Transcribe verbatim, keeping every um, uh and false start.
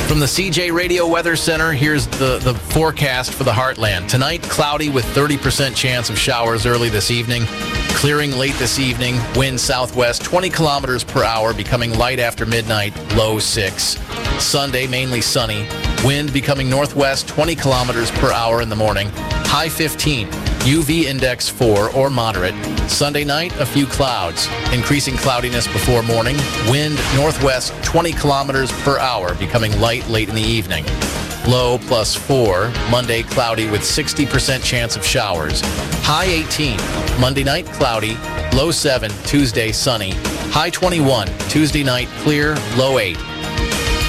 From the C J Radio Weather Center, here's the, the forecast for the Heartland. Tonight, cloudy with thirty percent chance of showers early this evening. Clearing late this evening. Wind southwest twenty kilometers per hour, becoming light after midnight, low six. Sunday, mainly sunny. Wind becoming northwest twenty kilometers per hour in the morning. High fifteen. U V index four or moderate. Sunday night, a few clouds. Increasing cloudiness before morning. Wind northwest twenty kilometers per hour, becoming light late in the evening. Low plus four. Monday, cloudy with sixty percent chance of showers. High eighteen. Monday night, cloudy. Low seven. Tuesday, sunny. High twenty-one. Tuesday night, clear. Low eight.